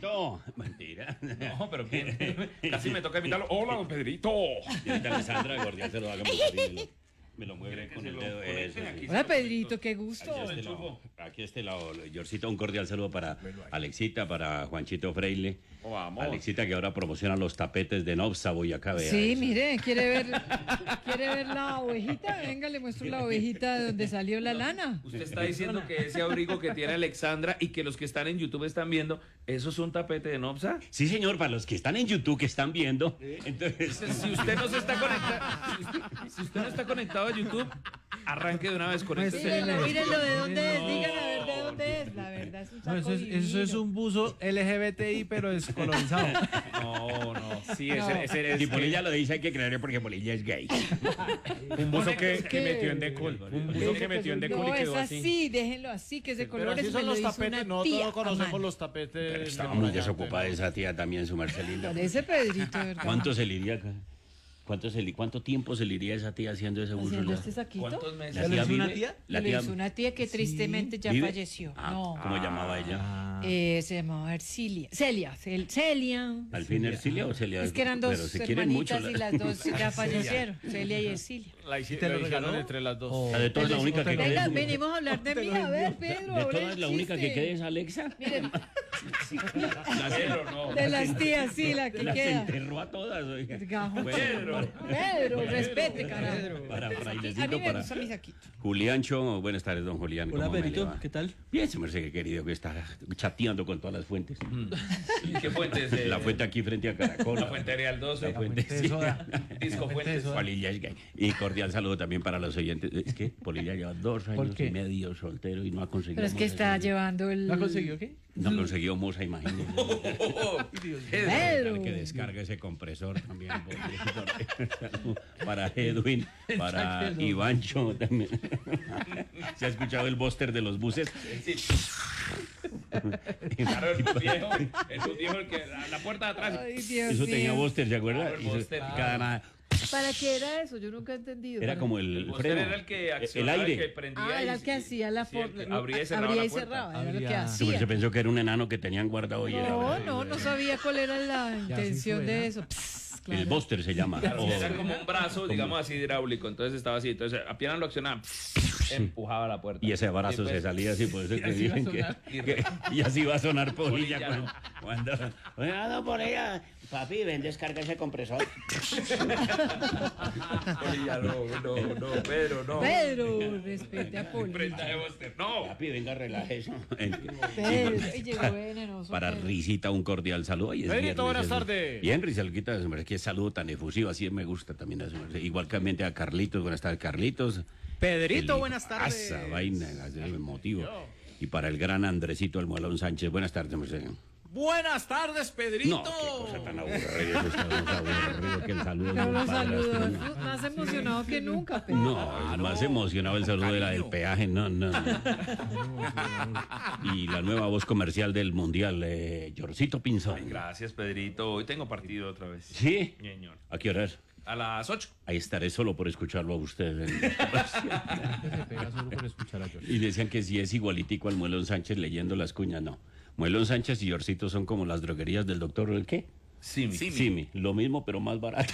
Pedrito. Mentira. No, pero casi me toca invitarlo. Hola, don Pedrito. Señorita Alessandra, cordial se lo haga me lo mueve con el dedo. Eso, sí. Hola Pedrito, qué gusto. Aquí a este lado, Georgito, un cordial saludo para Alexita, para Juanchito Freile. Vamos. Alexita, que ahora promociona los tapetes de Nobsa, Boyacá. Vea Sí, eso. mire, ¿quiere ver la ovejita? Venga, le muestro la ovejita de donde salió la lana. Usted está diciendo que ese abrigo que tiene Alexandra y que los que están en YouTube están viendo, ¿eso es un tapete de Nobsa? Sí, señor, para los que están en YouTube, que están viendo. Entonces, Si usted no se está conectado, si usted no está conectado a YouTube, arranque de una vez con este. Mírenlo de dónde es, digan a ver de dónde es. La verdad es un saco No, eso es un buzo LGBTI, pero descolorizado. No. Sí, No. ese si es. Polilla lo dice, hay que creerle porque Polilla es gay. Un buzo que ¿Qué? metió en Decol. Un buzo que metió en Decol No, y es quedó así. así, déjenlo así, que ese color Pero así es son los una tapetes, no tía todos a conocemos mano. los tapetes. Estaba de muy Brillante, desocupada ¿no? esa tía también, su Marcelina. Parece Pedrito, ¿verdad? ¿Cuánto se le iría acá? ¿Cuánto tiempo se le iría a esa tía haciendo ese buzo? Haciendo este saquito. ¿Cuántos meses? ¿La ¿Se lo tía hizo una vive? tía? ¿La Le tía hizo una tía que tristemente ya vive? falleció. Ah, No. ¿cómo llamaba ella? Se llamaba Ercilia. Celia. ¿Al fin Ercilia o Celia? Es que eran Pero dos se quieren mucho. hermanitas y las dos ya fallecieron. Celia y Ercilia. Te lo regaló entre las dos. La de todas la única que Venga, queda. venimos a hablar de mí. A ver, Pedro. De ahora todas el la única que chiste. queda es Alexa. Miren, Pero no. de las tías, sí, la que Las queda. enterró a todas. Oiga. Gajo. Bueno, Pedro, respete, carajo. para A mí Frailecito, me para gusta mi saquito. Juliancho. Buenas tardes, don Julián. Hola, ¿Cómo me le Pedrito, va? ¿qué tal? Bien, se me hace que querido que está chateando con todas las fuentes. ¿Qué fuente es? La fuente aquí frente a Caracol. La fuente Real 12. La fuente, de sí. soda. Disco Fuentes. Polilla es gay. Y cordial saludo también para los oyentes. Es que Polilla lleva 2 años qué? y medio soltero y no ha conseguido. Pero es que moza. está llevando el. ¿La consiguió qué? No ha conseguido moza, imagínese. Pedro. Que descargue ese compresor también. Para Edwin, para Ivancho también. ¿Se ha escuchado el búster de los buses? Claro, el viejo el que la puerta de atrás. Ay, Dios Eso mío. tenía búster, ¿se acuerda? Claro, el Y eso- búster. cada nada- ¿Para qué era eso? Yo nunca he entendido. Era como El el búster freno. era el que el accionaba, el que aire. prendía. Era y- el que hacía la sí, el forma. que abría y cerraba la puerta. Era lo que Abría. Sí, porque hacía. se pensó que era un enano que tenían guardado y era No sabía cuál era la intención fue, de ¿no? eso. Claro. el búster se llama. Claro, O- era como un brazo, digamos así, hidráulico. Entonces estaba así. Entonces apenas lo accionaba, empujaba la puerta. Y ese brazo Después- se salía así, por eso que así va a dicen que, sonar. y así va a sonar Polilla Polilla, cuando oiga, don Polilla, papi, ven, descarga ese compresor. Polilla, no, Pedro, no. Pedro, respete a Poli. Prenda de búster, no. Papi, venga, relájese. Pedro, y llegó venenoso. Para Pedro. Risita un cordial saludo. Hoy es Pedrito, viernes, buenas es- tardes. Bien, Risalquita, qué saludo tan efusivo, así me gusta también. Igualmente a Carlitos, buenas tardes, Carlitos. Pedrito, buenas tardes. Esa vaina, el motivo. Y para el gran Andresito Almuelón Sánchez, buenas tardes, Mercedes. Buenas tardes, Pedrito. No, qué cosa tan aburrida, eso está más aburrido que el saludo. Pero de un los padrastro, saludos, ¿no? más emocionado que nunca, Pedro. No, más emocionado el saludo de la del peaje, no. Y la nueva voz comercial del Mundial, Jorcito Pinzón. Gracias, Pedrito. Hoy tengo partido otra vez. ¿Sí? Señor. ¿A qué hora es? A las 8. Ahí estaré solo por escucharlo a usted. Se pega solo por escuchar a George. Y decían que si es igualitico al Muelón Sánchez leyendo las cuñas, no. Muelón Sánchez y Jorcito son como las droguerías del doctor, ¿el qué? Simi. Simi, lo mismo pero más barato.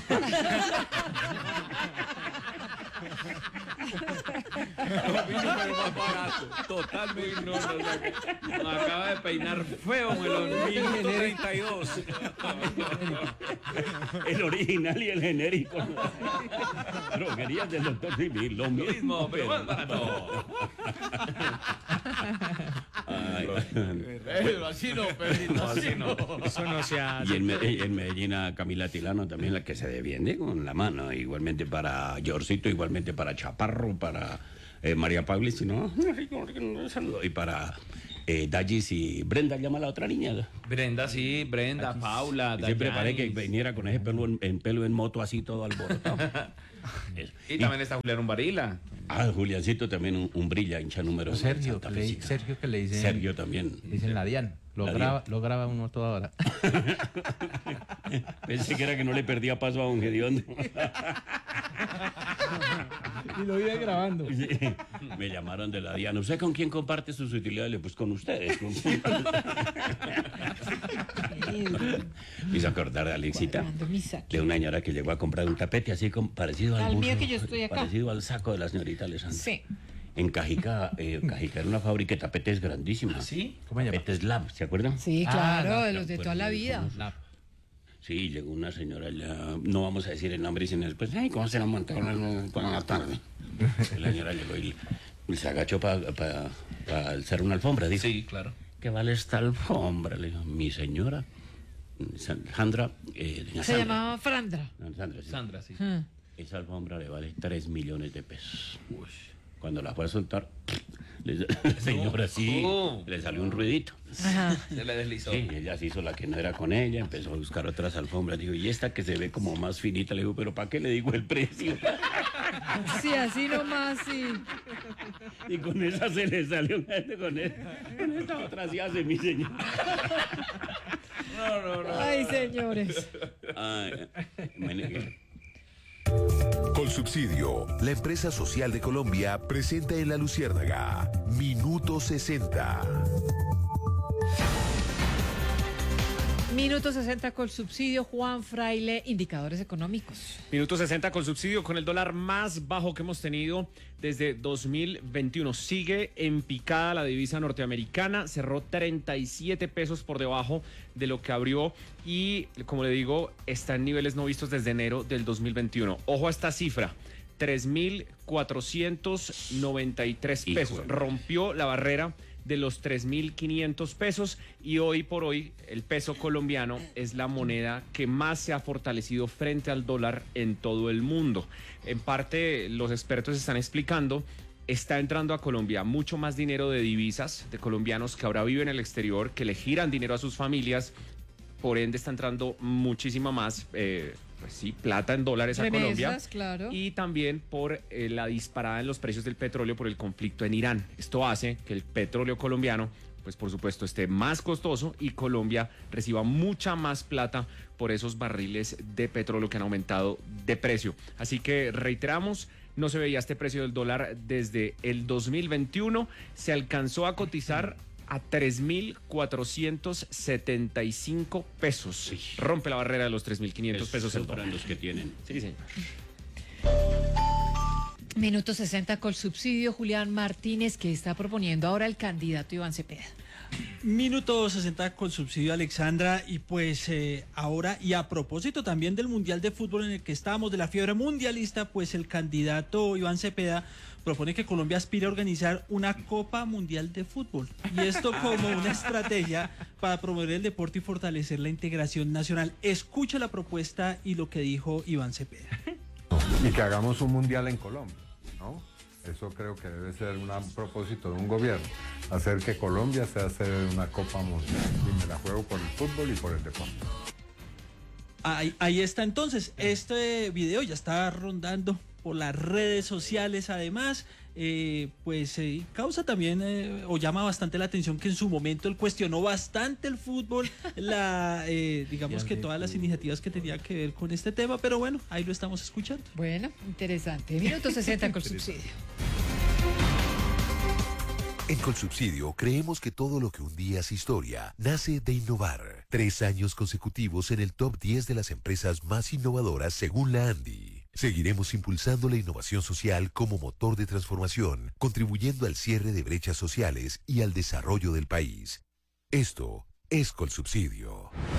Lo mismo, pero más barato. Totalmente. Me acaba de peinar feo, Melón. 1132. El original y el genérico. Droguerías del doctor Simi, lo Lo mismo mismo, pero más barato. Ay, Pedro, así no, Pedrito, así no. Eso no se y hace. en Medellín a Camila Tilano también, la que se defiende con la mano. Igualmente para Jorcito, igualmente para Chaparro, para María Pablis, si no, saludo. Y para Dallis y Brenda, llama a la otra niña. Brenda, sí, Brenda, Paula. Y siempre paré que Dayanis. viniera con ese pelo en moto así todo alborotado. Eso. Y también está Julián Umbarila. Juliancito también un brilla, hincha número Sergio, Santa que le, Fecita. Sergio que le dicen. Sergio también. Le dicen la Dian. Lo graba uno toda hora. Pensé que era que no le perdía paso a don Gediondo. Y lo iba grabando. Sí, me llamaron de la Diana. ¿Usted con quién comparte sus utilidades? Pues con ustedes. Sí, Me hizo acordar de Alexita, cuadrando mi saco. de una señora que llegó a comprar un tapete así como parecido al Al mío buzo, que yo estoy acá. parecido al saco de la señorita Alessandra. Sí. En Cajica, Cajica era una fábrica de tapetes grandísima. ¿Sí? ¿Cómo se llama? Tapetes Lab, ¿se acuerdan? Sí, Ah, claro, no, de los de toda la vida. Sí, llegó una señora allá, no vamos a decir el nombre, sino después, ay, ¿cómo se la montaron para la tarde? La señora llegó y se agachó para alzar una alfombra, dijo. Sí, claro. ¿Qué vale esta alfombra? Le dijo, mi señora, Sandra, doña Se Sandra. llamaba Frandra. No, Sandra, sí. Sandra, sí. Ah. Esa alfombra le vale 3 millones de pesos. Cuando la fue a soltar, la señora sí, Oh. le salió un ruidito. Ajá. Se le deslizó. Sí, ella se hizo la que no era con ella, empezó a buscar otras alfombras. Digo, y esta que se ve como más finita, le digo, pero ¿para qué le digo el precio? Sí, así nomás, sí. Y con esa se le salió, con esta otra sí hace mi señor. Ay, señores. Ay, Colsubsidio, la empresa social de Colombia, presenta en La Luciérnaga Minuto 60. Minuto 60 con subsidio, Juan Fraile, indicadores económicos. Minuto 60 con subsidio, con el dólar más bajo que hemos tenido desde 2021. Sigue en picada la divisa norteamericana, cerró 37 pesos por debajo de lo que abrió y, como le digo, está en niveles no vistos desde enero del 2021. Ojo a esta cifra, 3.493 pesos. Híjole. Rompió la barrera de los 3.500 pesos y hoy por hoy el peso colombiano es la moneda que más se ha fortalecido frente al dólar en todo el mundo. En parte los expertos están explicando, está entrando a Colombia mucho más dinero de divisas de colombianos que ahora viven en el exterior, que le giran dinero a sus familias, por ende está entrando muchísima más pues sí, plata en dólares a Colombia. Remesas, claro. Y también por la disparada en los precios del petróleo por el conflicto en Irán. Esto hace que el petróleo colombiano, pues por supuesto, esté más costoso y Colombia reciba mucha más plata por esos barriles de petróleo que han aumentado de precio. Así que reiteramos, no se veía este precio del dólar desde el 2021. Se alcanzó a cotizar a 3.475 pesos. Sí. Rompe la barrera de los 3.500 pesos el para dólar. los que tienen. Sí, señor. Minuto 60 con subsidio, Julián Martínez, que está proponiendo ahora el candidato Iván Cepeda. Minuto 60 con subsidio, Alexandra, y pues ahora, y a propósito también del Mundial de Fútbol en el que estamos, de la fiebre mundialista, pues el candidato Iván Cepeda propone que Colombia aspire a organizar una Copa Mundial de Fútbol, y esto como una estrategia para promover el deporte y fortalecer la integración nacional. Escucha la propuesta y lo que dijo Iván Cepeda. Y que hagamos un mundial en Colombia, ¿no? Eso creo que debe ser un propósito de un gobierno, hacer que Colombia sea sede de una Copa Mundial. Y me la juego por el fútbol y por el deporte. Ahí está entonces, este video ya está rondando por las redes sociales, además, causa también o llama bastante la atención que en su momento él cuestionó bastante el fútbol, digamos que todas las iniciativas que tenía que ver con este tema, pero bueno, ahí lo estamos escuchando. Bueno, interesante. Minuto 60 con subsidio. En Colsubsidio creemos que todo lo que un día es historia nace de innovar. 3 años consecutivos en el top 10 de las empresas más innovadoras según la ANDI. Seguiremos impulsando la innovación social como motor de transformación, contribuyendo al cierre de brechas sociales y al desarrollo del país. Esto es Colsubsidio.